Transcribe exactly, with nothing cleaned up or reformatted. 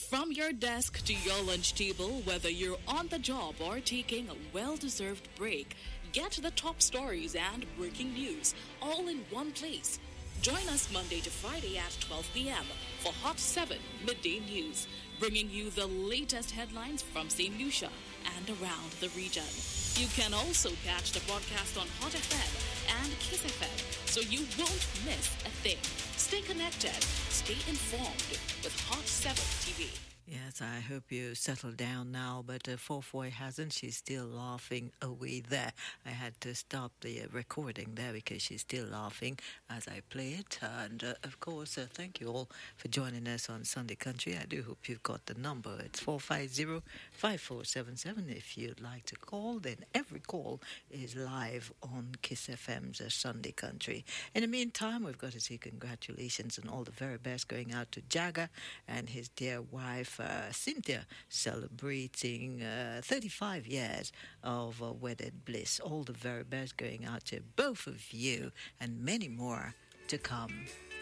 From your desk to your lunch table, whether you're on the job or taking a well-deserved break, get the top stories and breaking news all in one place. Join us Monday to Friday at twelve p.m. for Hot seven Midday News, bringing you the latest headlines from Saint Lucia and around the region. You can also catch the broadcast on Hot F M and Kiss F M, so you won't miss a thing. Stay connected, stay informed with Hot seven T V. Yes, I hope you settled down now, but uh, Fourfoy hasn't. She's still laughing away there. I had to stop the uh, recording there because she's still laughing as I play it. And, uh, of course, uh, thank you all for joining us on Sunday Country. I do hope you've got the number. It's four five zero, five four seven seven. If you'd like to call, then every call is live on Kiss F M's uh, Sunday Country. In the meantime, we've got to say congratulations and all the very best going out to Jagger and his dear wife, Uh, Cynthia, celebrating uh, thirty-five years of uh, wedded bliss. All the very best going out to both of you and many more to come.